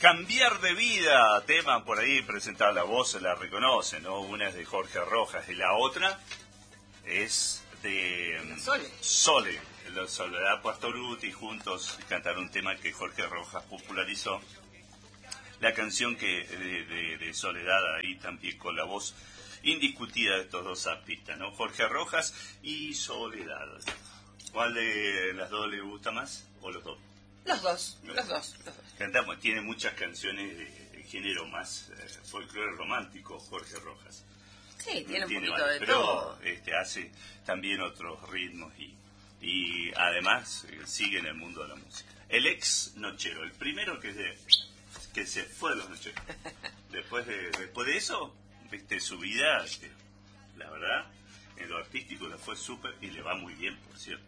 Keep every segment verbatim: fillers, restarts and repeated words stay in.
Cambiar de vida, tema por ahí presentado, la voz se la reconoce, ¿no? Una es de Jorge Rojas y la otra es de La Sole. Sole, la Soledad Pastoruti, juntos cantaron un tema que Jorge Rojas popularizó. La canción que de, de, de Soledad ahí también con la voz indiscutida de estos dos artistas, ¿no? Jorge Rojas y Soledad. ¿Cuál de las dos le gusta más? ¿O los dos? Los dos, los, los dos, los dos. Cantamos, tiene muchas canciones de, de género más eh, folclore romántico, Jorge Rojas. Sí, tiene un tiene poquito varios, de pero, todo. Este, hace también otros ritmos y, y además eh, sigue en el mundo de la música. El ex nochero, el primero que se, que se fue de los nocheros. Después de, después de eso, viste, su vida, este, la verdad, en lo artístico le fue súper y le va muy bien, por cierto.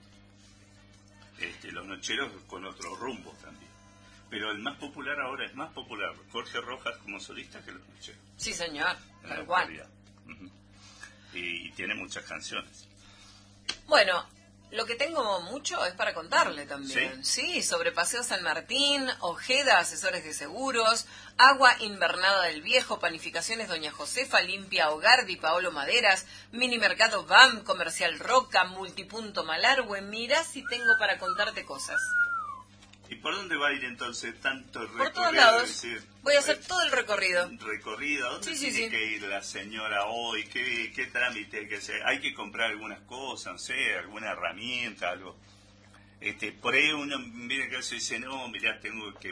Este, los nocheros con otro rumbo también. Pero el más popular ahora es más popular Jorge Rojas como solista que los nocheros. Sí, señor, En la tal cual. actualidad. Uh-huh. y, y tiene muchas canciones. Bueno, lo que tengo mucho es para contarle también. Sí, sí sobre Paseo San Martín, Ojeda, asesores de seguros, Agua Invernada del Viejo, Panificaciones Doña Josefa, Limpia Hogar, Di Paolo Maderas, Mini Mercado B A M, Comercial Roca, Multipunto Malargüe. Mirá si tengo para contarte cosas. ¿Y por dónde va a ir entonces tanto recorrido? Por todos lados. Es decir, Voy a hacer eh, todo el recorrido. ¿Recorrido? ¿A dónde Sí, sí, tiene sí. que ir la señora hoy? ¿Qué, qué trámite hay que hacer? ¿Hay que comprar algunas cosas, no sé, alguna herramienta, algo? Este, por ahí uno viene acá y dice, no, mirá, tengo que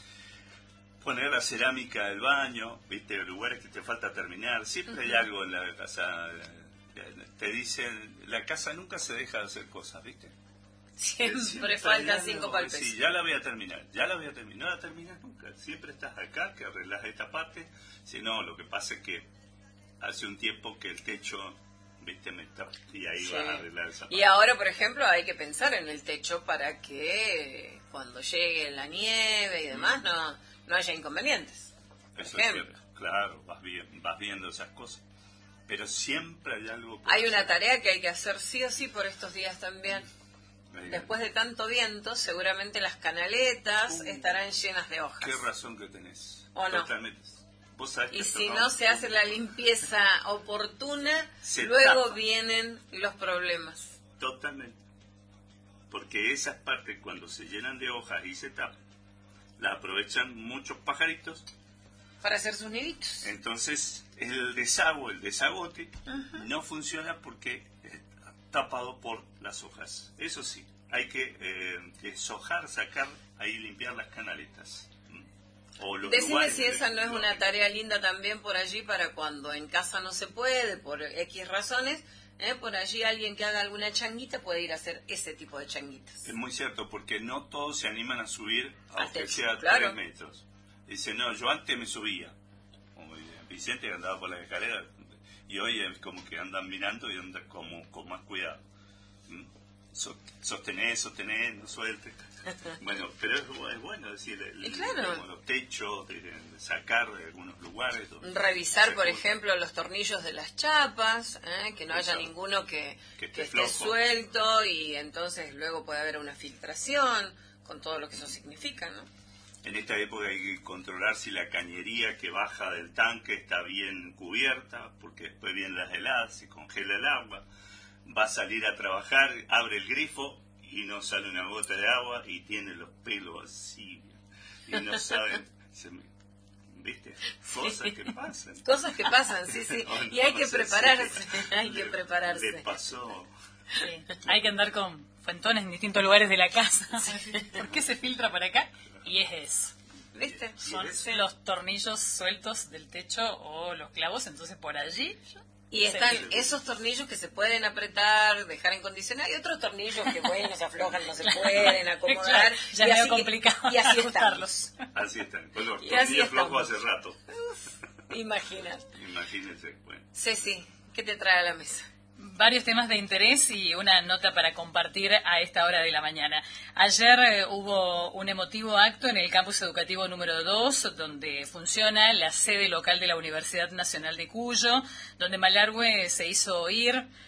poner la cerámica del baño, viste, lugares que te falta terminar. Siempre uh-huh. hay algo en la casa. Te dicen, la casa nunca se deja de hacer cosas, viste. Siempre, siempre faltan cinco palpes. Sí, ya la voy a terminar, ya la voy a terminar. No la terminas nunca. Siempre estás acá, que arreglas esta parte. Si no, lo que pasa es que hace un tiempo que el techo, viste, me está, y ahí sí. vas a arreglar esa parte. Y ahora, por ejemplo, hay que pensar en el techo para que cuando llegue la nieve y demás mm. no, no haya inconvenientes. Eso es cierto, claro, vas, bien, vas viendo esas cosas. Pero siempre hay algo... Hay una tarea que hay que hacer sí o sí por estos días también. Después de tanto viento, seguramente las canaletas uh, estarán llenas de hojas. Qué razón que tenés. ¿O no? Totalmente. ¿Vos sabés y que si no, no se hace la limpieza oportuna, se luego tapa. Vienen los problemas. Totalmente. Porque esas partes, cuando se llenan de hojas y se tapan, las aprovechan muchos pajaritos. Para hacer sus niditos. Entonces, el desagüe, el desagote, uh-huh. no funciona porque tapado por las hojas. Eso sí, hay que eh, deshojar, sacar, ahí limpiar las canaletas. O los Decime si esa no es una tarea linda también por allí para cuando en casa no se puede, por X razones, ¿eh? Por allí alguien que haga alguna changuita puede ir a hacer ese tipo de changuitas. Es muy cierto, porque no todos se animan a subir, aunque sea claro. tres metros. Dice, no, yo antes me subía. Como Vicente que andaba por las escaleras. Y hoy es como que andan mirando y andan como con más cuidado. ¿Mm? Sostener, sostener, no sueltes. Bueno, pero es, es bueno decir, el, claro. el, los techos, de, de sacar de algunos lugares. Revisar, por ejemplo, los tornillos de las chapas, ¿eh? que no haya Exacto. ninguno que, que, esté, que esté suelto y entonces luego puede haber una filtración con todo lo que eso significa, ¿no? En esta época hay que controlar si la cañería que baja del tanque está bien cubierta, porque después vienen las heladas, se congela el agua, va a salir a trabajar, abre el grifo y no sale una gota de agua y tiene los pelos así, y no saben, se me, ¿viste? Cosas sí. que pasan. Cosas que pasan, sí, sí, no, y hay no, que no prepararse, sí. hay que le, prepararse. Le pasó... Sí. Hay que andar con fuentones en distintos lugares de la casa. Sí. ¿Por qué se filtra para acá? Y es eso. ¿Viste? Son sí. los tornillos sueltos del techo o los clavos, entonces por allí. Y están esos tornillos que se pueden apretar, dejar en condición. Hay otros tornillos que bueno, se aflojan, no se pueden acomodar. Claro, ya y es así, complicado. Y así estamos. Así están. Pues los y así flojos hace rato. Imagina. Imagínense. Bueno. Ceci, ¿qué te trae a la mesa? Varios temas de interés y una nota para compartir a esta hora de la mañana. Ayer eh, hubo un emotivo acto en el campus educativo número dos, donde funciona la sede local de la Universidad Nacional de Cuyo, donde Malargüe se hizo oír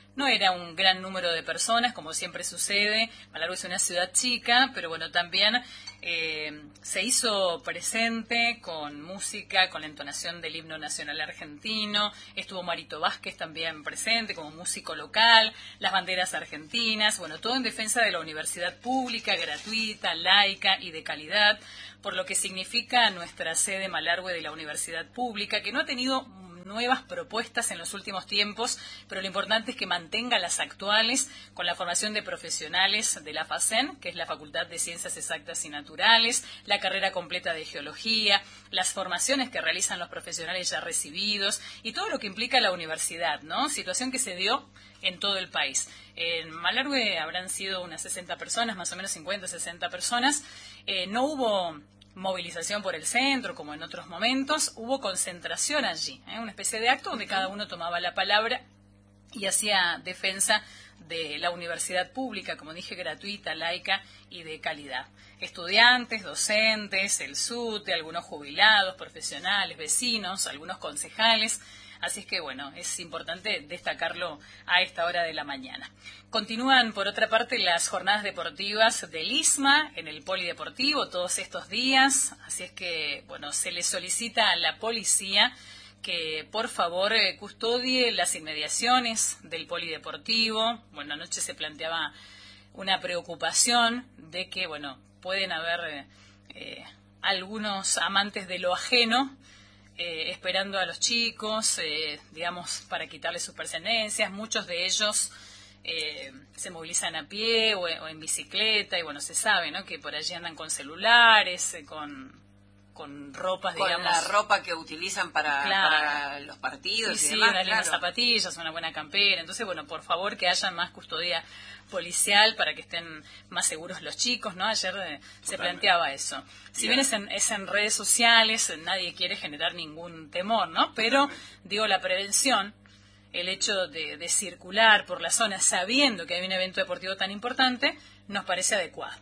No era un gran número de personas, como siempre sucede. Malargüe es una ciudad chica, pero bueno, también eh, se hizo presente con música, con la entonación del himno nacional argentino. Estuvo Marito Vázquez también presente como músico local, las banderas argentinas, bueno, todo en defensa de la universidad pública, gratuita, laica y de calidad, por lo que significa nuestra sede Malargüe de la universidad pública, que no ha tenido nuevas propuestas en los últimos tiempos, pero lo importante es que mantenga las actuales con la formación de profesionales de la FACEN, que es la Facultad de Ciencias Exactas y Naturales, la carrera completa de Geología, las formaciones que realizan los profesionales ya recibidos y todo lo que implica la universidad, ¿no? Situación que se dio en todo el país. En Malargüe habrán sido unas sesenta personas, más o menos cincuenta, sesenta personas. Eh, no hubo movilización por el centro, como en otros momentos, hubo concentración allí, ¿eh? Una especie de acto donde cada uno tomaba la palabra y hacía defensa de la universidad pública, como dije, gratuita, laica y de calidad. Estudiantes, docentes, el SUTE, algunos jubilados, profesionales, vecinos, algunos concejales. Así es que, bueno, es importante destacarlo a esta hora de la mañana. Continúan, por otra parte, las jornadas deportivas del ISMA en el Polideportivo todos estos días. Así es que, bueno, se le solicita a la policía que, por favor, eh, custodie las inmediaciones del Polideportivo. Bueno, anoche se planteaba una preocupación de que, bueno, pueden haber eh, eh, algunos amantes de lo ajeno, Eh, esperando a los chicos, eh, digamos, para quitarles sus pertenencias. Muchos de ellos eh, se movilizan a pie o, o en bicicleta y, bueno, se sabe, ¿no?, que por allí andan con celulares, eh, con, con ropas, con digamos. la ropa que utilizan para, Claro. para los partidos Sí, y sí, demás, unas lindas claro. zapatillas, una buena campera. Entonces, bueno, por favor, que haya más custodia policial para que estén más seguros los chicos, ¿no? Ayer eh, se planteaba eso. Si bien es en, es en redes sociales, nadie quiere generar ningún temor, ¿no? Pero, digo, la prevención, el hecho de, de circular por la zona sabiendo que hay un evento deportivo tan importante, nos parece adecuado.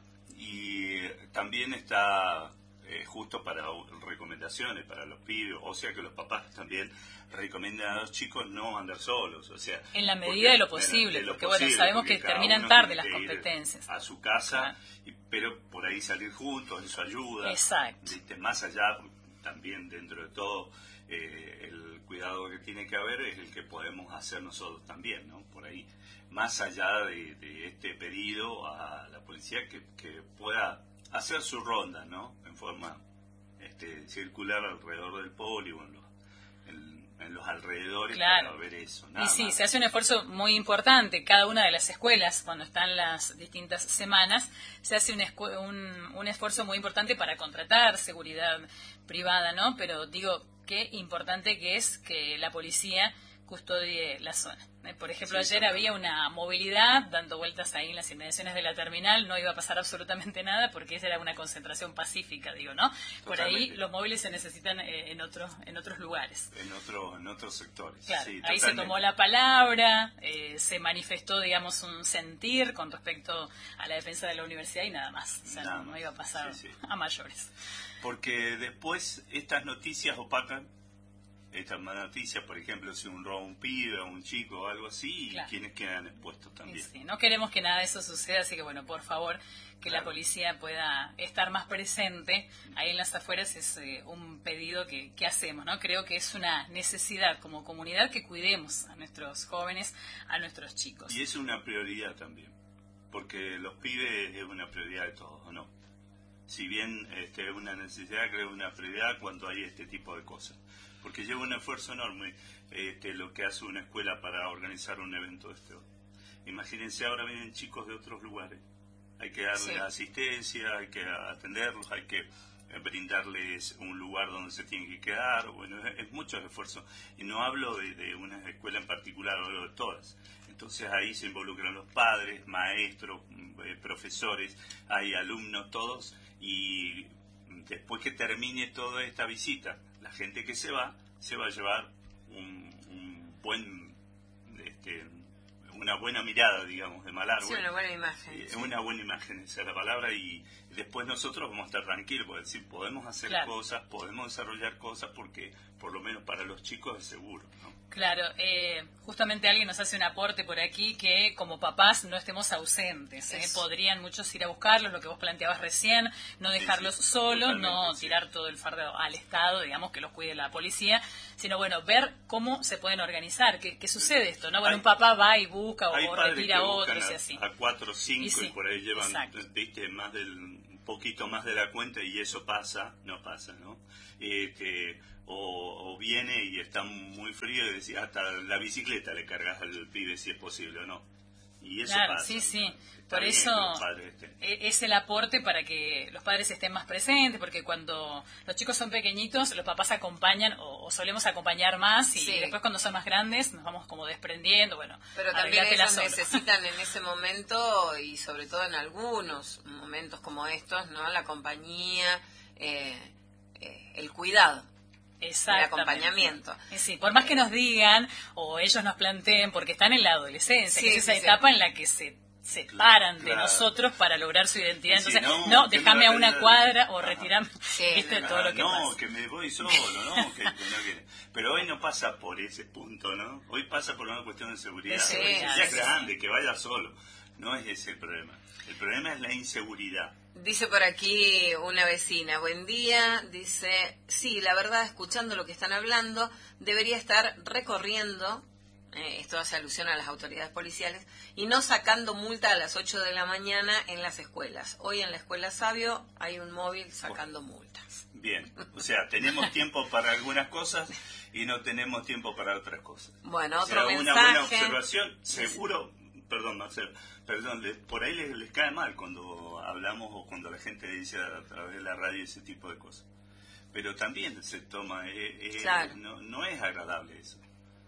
Y también está eh, justo para recomendaciones para los pibes, o sea que los papás también recomiendan a los chicos no andar solos, o sea, en la medida porque, de lo posible, de lo porque posible, bueno, sabemos porque que cada terminan uno tarde tiene las que ir competencias. a su casa, Claro. y, pero por ahí salir juntos, eso ayuda. Exacto. ¿Viste? Más allá, también dentro de todo, eh, el cuidado que tiene que haber es el que podemos hacer nosotros también, ¿no? Por ahí, más allá de, de este pedido a la policía que, que pueda hacer su ronda, ¿no? En forma este, circular alrededor del polígono, en, en los alrededores, claro, para ver eso. Nada y sí, más. se hace un esfuerzo muy importante. Cada una de las escuelas, cuando están las distintas semanas, se hace un, escu- un, un esfuerzo muy importante para contratar seguridad privada, ¿no? Pero digo, qué importante que es que la policía custodie la zona. Eh, Por ejemplo, Sí, ayer totalmente. había una movilidad dando vueltas ahí en las inmediaciones de la terminal, no iba a pasar absolutamente nada porque esa era una concentración pacífica, digo, ¿no? Por ahí Totalmente. los móviles se necesitan eh, en otros en otros lugares. En, otro, en otros sectores. Claro, Sí, ahí se totalmente. tomó la palabra, eh, se manifestó, digamos, un sentir con respecto a la defensa de la universidad y nada más. O sea, Nada no, no más. iba a pasar Sí, sí. a mayores. Porque después estas noticias opacan, estas noticias, por ejemplo, si un robo a un pibe, a un chico o algo así, Claro. y quienes quedan expuestos Y también. sí, no queremos que nada de eso suceda, así que bueno, por favor, que Claro. la policía pueda estar más presente ahí en las afueras. Es eh, un pedido que, que hacemos, ¿no? Creo que es una necesidad como comunidad que cuidemos a nuestros jóvenes, a nuestros chicos. Y es una prioridad también, porque los pibes es una prioridad de todos, ¿o no? Si bien este, es una necesidad, creo que es una prioridad cuando hay este tipo de cosas. Porque lleva un esfuerzo enorme este, lo que hace una escuela para organizar un evento de este. Imagínense, ahora vienen chicos de otros lugares. Hay que darles Sí. asistencia, hay que atenderlos, hay que eh, brindarles un lugar donde se tienen que quedar. Bueno, es, es mucho el esfuerzo. Y no hablo de, de una escuela en particular, hablo de todas. Entonces ahí se involucran los padres, maestros, eh, profesores, hay alumnos, todos. Y después que termine toda esta visita, la gente que se va, se va a llevar un, un buen, este, una buena mirada, digamos, de Malargüe. Sí, una buena imagen. Eh, sí. Una buena imagen, esa es la palabra, y después nosotros vamos a estar tranquilos, porque decir, podemos hacer claro. cosas, podemos desarrollar cosas, porque por lo menos para los chicos es seguro, ¿no? Claro, eh, justamente alguien nos hace un aporte por aquí que como papás no estemos ausentes, ¿eh? Podrían muchos ir a buscarlos, lo que vos planteabas recién, no dejarlos sí, sí, solos, no sí. tirar todo el fardo al Estado, digamos, que los cuide la policía, sino bueno, ver cómo se pueden organizar, qué, qué sucede esto, ¿no? Bueno, hay, un papá va y busca o, o retira a otros y así. A cuatro o cinco y, sí, y por ahí llevan, exacto. viste, más del, un poquito más de la cuenta y eso pasa, no pasa, ¿no? Eh, que, o, o viene y está muy frío y decís, hasta la bicicleta le cargas al pibe si es posible o no. Y eso claro, pasa. sí, sí. Está Por eso estén. es el aporte para que los padres estén más presentes, porque cuando los chicos son pequeñitos, los papás acompañan o, o solemos acompañar más y sí. después cuando son más grandes nos vamos como desprendiendo, bueno. Pero también ellos necesitan en ese momento y sobre todo en algunos momentos como estos, ¿no? La compañía, eh, eh, el cuidado. El acompañamiento. Sí, por más que nos digan o ellos nos planteen, porque están en la adolescencia, sí, que es esa sí, etapa sí. en la que se separan claro. de nosotros para lograr su identidad. Entonces, sí, no, no déjame a una cuadra o retirame, sí, ¿viste? No, todo lo que no, pasa. que me voy solo, ¿no? que, que no que... Pero hoy no pasa por ese punto, ¿no? Hoy pasa por una cuestión de seguridad. Sí, ya sí, es grande, sí. que vaya solo. No es ese el problema. El problema es la inseguridad. Dice por aquí una vecina, buen día, dice, sí, la verdad, escuchando lo que están hablando, debería estar recorriendo, eh, esto hace alusión a las autoridades policiales, y no sacando multa a las ocho de la mañana en las escuelas. Hoy en la Escuela Sabio hay un móvil sacando multas. Bien, o sea, tenemos tiempo para algunas cosas y no tenemos tiempo para otras cosas. Bueno, otro o sea, mensaje. Una buena observación, seguro... Perdón, Marcelo, perdón, les, por ahí les, les cae mal cuando hablamos o cuando la gente le dice a través de la radio ese tipo de cosas. Pero también se toma, eh, eh, claro. no, no es agradable eso,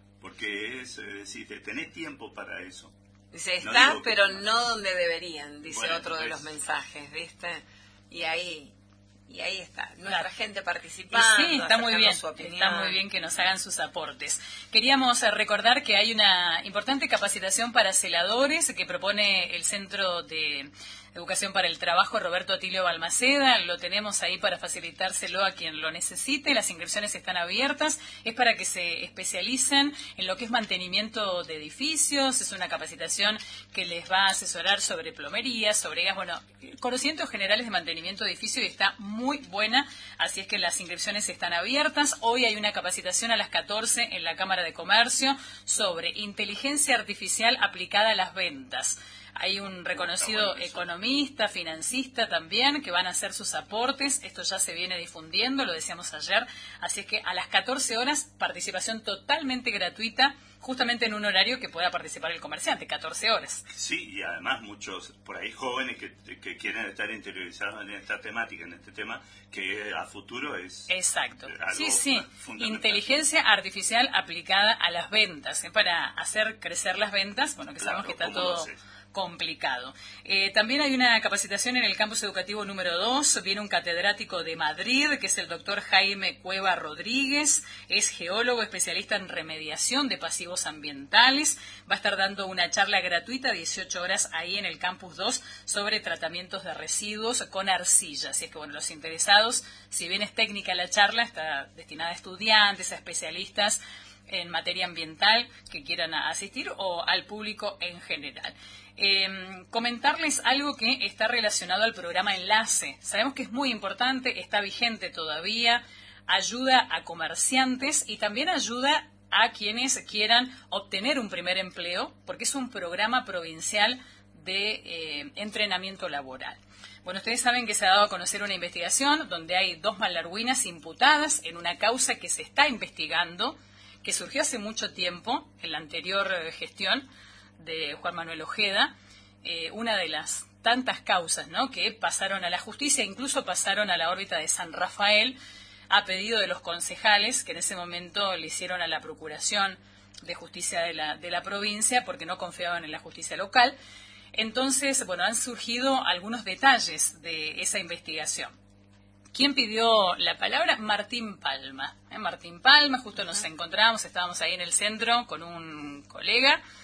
porque es, es decir, tenés tiempo para eso. Dice, está, no pero que... no donde deberían, dice bueno, otro de pues... los mensajes, ¿viste? Y ahí... Y ahí está, nuestra claro. gente participando. Y sí, está muy bien, está muy bien que nos hagan sus aportes. Queríamos recordar que hay una importante capacitación para celadores que propone el Centro de Educación para el Trabajo Roberto Atilio Balmaceda. Lo tenemos ahí para facilitárselo a quien lo necesite. Las inscripciones están abiertas. Es para que se especialicen en lo que es mantenimiento de edificios. Es una capacitación que les va a asesorar sobre plomería, sobre gas, bueno, conocimientos generales de mantenimiento de edificios y está muy buena. Así es que las inscripciones están abiertas. Hoy hay una capacitación a las catorce en la Cámara de Comercio sobre inteligencia artificial aplicada a las ventas. Hay un reconocido economista, financista también, que van a hacer sus aportes. Esto ya se viene difundiendo, lo decíamos ayer. Así es que a las catorce horas, participación totalmente gratuita, justamente en un horario que pueda participar el comerciante, catorce horas. Sí, y además muchos por ahí jóvenes que, que quieren estar interiorizados en esta temática, en este tema, que a futuro es... Exacto. Algo sí, sí. Inteligencia artificial aplicada a las ventas, ¿eh? Para hacer crecer las ventas, bueno, que claro, sabemos que está todo... complicado. Eh, también hay una capacitación en el campus educativo número dos. Viene un catedrático de Madrid, que es el doctor Jaime Cueva Rodríguez. Es geólogo, especialista en remediación de pasivos ambientales. Va a estar dando una charla gratuita, dieciocho horas, ahí en el campus dos, sobre tratamientos de residuos con arcilla. Así es que, bueno, los interesados, si bien es técnica la charla, está destinada a estudiantes, a especialistas en materia ambiental que quieran asistir o al público en general. Eh, comentarles algo que está relacionado al programa Enlace. Sabemos que es muy importante, está vigente todavía, ayuda a comerciantes y también ayuda a quienes quieran obtener un primer empleo, porque es un programa provincial de eh, entrenamiento laboral. Bueno, ustedes saben que se ha dado a conocer una investigación donde hay dos malargüinas imputadas en una causa que se está investigando, que surgió hace mucho tiempo, en la anterior eh, gestión de Juan Manuel Ojeda, eh, una de las tantas causas, ¿no?, que pasaron a la justicia, incluso pasaron a la órbita de San Rafael, a pedido de los concejales, que en ese momento le hicieron a la Procuración de Justicia de la, de la provincia, porque no confiaban en la justicia local. Entonces, bueno, han surgido algunos detalles de esa investigación. ¿Quién pidió la palabra? Martín Palma. ¿Eh? Martín Palma, justo nos encontramos, estábamos ahí en el centro con un colega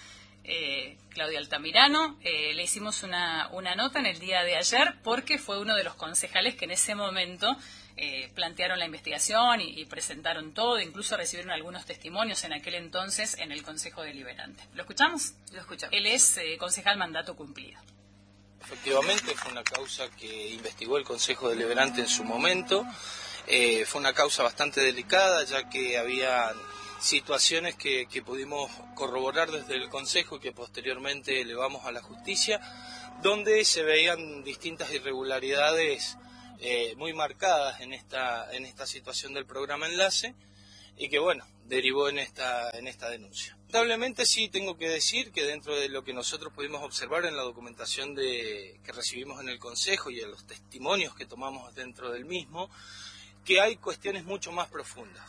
eh, Claudia Altamirano. Eh, le hicimos una, una nota en el día de ayer porque fue uno de los concejales que en ese momento eh, plantearon la investigación y, y presentaron todo, incluso recibieron algunos testimonios en aquel entonces en el Consejo Deliberante. ¿Lo escuchamos? Lo escuchamos. Él es eh, concejal mandato cumplido. Efectivamente, fue una causa que investigó el Consejo Deliberante en su momento. Eh, fue una causa bastante delicada, ya que había situaciones que, que pudimos corroborar desde el Consejo y que posteriormente elevamos a la justicia, donde se veían distintas irregularidades eh, muy marcadas en esta, en esta situación del programa Enlace, y que, bueno, derivó en esta, en esta denuncia. Lamentablemente sí tengo que decir que dentro de lo que nosotros pudimos observar en la documentación de, que recibimos en el Consejo y en los testimonios que tomamos dentro del mismo, que hay cuestiones mucho más profundas.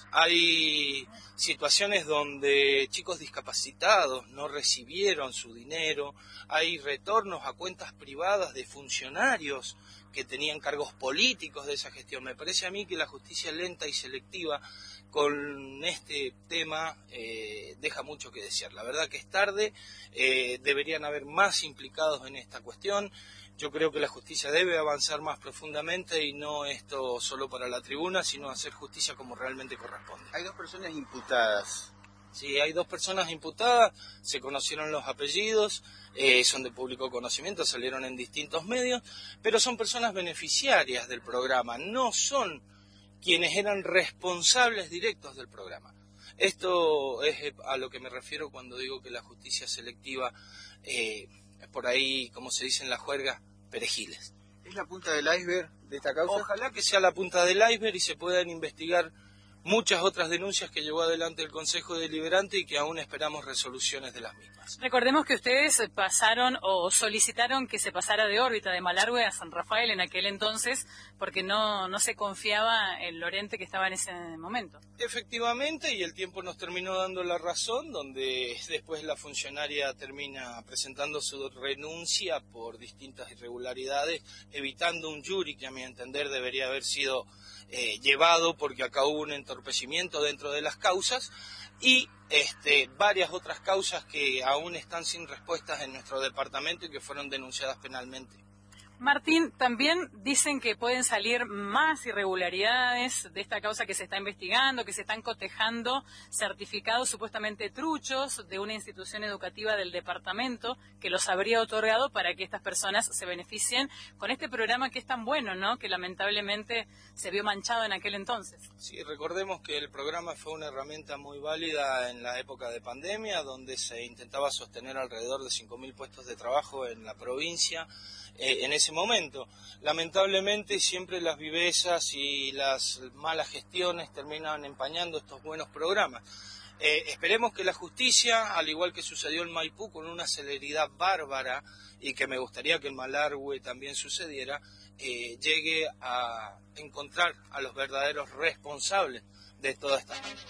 Hay situaciones donde chicos discapacitados no recibieron su dinero, hay retornos a cuentas privadas de funcionarios que tenían cargos políticos de esa gestión. Me parece a mí que la justicia lenta y selectiva con este tema eh, deja mucho que desear. La verdad que es tarde, eh, deberían haber más implicados en esta cuestión. Yo creo que la justicia debe avanzar más profundamente y no esto solo para la tribuna, sino hacer justicia como realmente corresponde. Hay dos personas imputadas. Sí, hay dos personas imputadas, se conocieron los apellidos, eh, son de público conocimiento, salieron en distintos medios, pero son personas beneficiarias del programa, no son quienes eran responsables directos del programa. Esto es a lo que me refiero cuando digo que la justicia selectiva, eh, por ahí, como se dice en la juerga, perejiles. ¿Es la punta del iceberg de esta causa? Ojalá que sea la punta del iceberg y se puedan investigar muchas otras denuncias que llevó adelante el Consejo Deliberante y que aún esperamos resoluciones de las mismas. Recordemos que ustedes pasaron o solicitaron que se pasara de órbita de Malargüe a San Rafael en aquel entonces porque no, no se confiaba en Lorente que estaba en ese momento. Efectivamente, y el tiempo nos terminó dando la razón, donde después la funcionaria termina presentando su renuncia por distintas irregularidades, evitando un jury que a mi entender debería haber sido eh, llevado porque acá hubo un entorpecimiento dentro de las causas y este, varias otras causas que aún están sin respuestas en nuestro departamento y que fueron denunciadas penalmente. Martín, también dicen que pueden salir más irregularidades de esta causa que se está investigando, que se están cotejando certificados supuestamente truchos de una institución educativa del departamento que los habría otorgado para que estas personas se beneficien con este programa que es tan bueno, ¿no? Que lamentablemente se vio manchado en aquel entonces. Sí, recordemos que el programa fue una herramienta muy válida en la época de pandemia, donde se intentaba sostener alrededor de cinco mil puestos de trabajo en la provincia. Eh, en ese momento, lamentablemente siempre las vivezas y las malas gestiones terminan empañando estos buenos programas. Eh, esperemos que la justicia, al igual que sucedió en Maipú, con una celeridad bárbara y que me gustaría que en Malargüe también sucediera, eh, llegue a encontrar a los verdaderos responsables de toda esta cosas.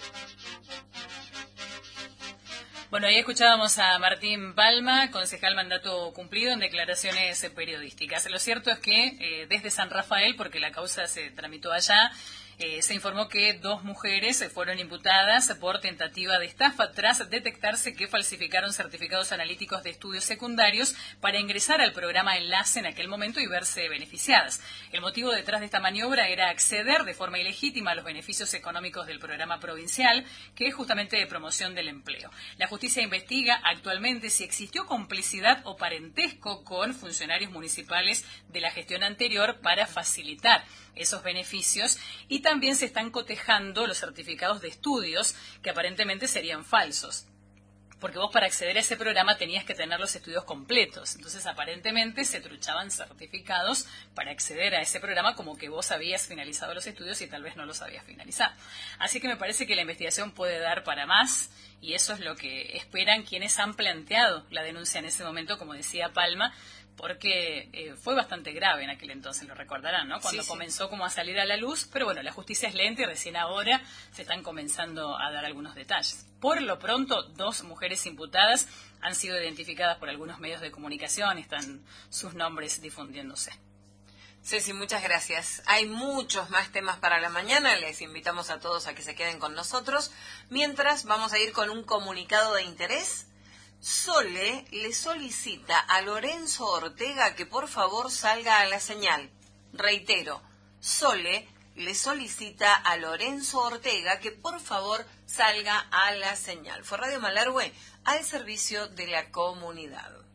Bueno, ahí escuchábamos a Martín Palma, concejal mandato cumplido en declaraciones periodísticas. Lo cierto es que eh, desde San Rafael, porque la causa se tramitó allá, eh, se informó que dos mujeres fueron imputadas por tentativa de estafa tras detectarse que falsificaron certificados analíticos de estudios secundarios para ingresar al programa Enlace en aquel momento y verse beneficiadas. El motivo detrás de esta maniobra era acceder de forma ilegítima a los beneficios económicos del programa provincial, que es justamente de promoción del empleo. La justicia investiga actualmente si existió complicidad o parentesco con funcionarios municipales de la gestión anterior para facilitar esos beneficios, y también se están cotejando los certificados de estudios que aparentemente serían falsos. Porque vos para acceder a ese programa tenías que tener los estudios completos. Entonces, aparentemente se truchaban certificados para acceder a ese programa como que vos habías finalizado los estudios y tal vez no los habías finalizado. Así que me parece que la investigación puede dar para más y eso es lo que esperan quienes han planteado la denuncia en ese momento, como decía Palma, porque eh, fue bastante grave en aquel entonces, lo recordarán, ¿no? Cuando sí, comenzó sí. como a salir a la luz, pero bueno, la justicia es lenta y recién ahora se están comenzando a dar algunos detalles. Por lo pronto, dos mujeres imputadas han sido identificadas por algunos medios de comunicación, están sus nombres difundiéndose. Ceci, muchas gracias. Hay muchos más temas para la mañana, les invitamos a todos a que se queden con nosotros. Mientras, vamos a ir con un comunicado de interés Sole le solicita a Lorenzo Ortega que por favor salga a la señal. Reitero, Sole le solicita a Lorenzo Ortega que por favor salga a la señal. Fue Radio Malargüe al servicio de la comunidad.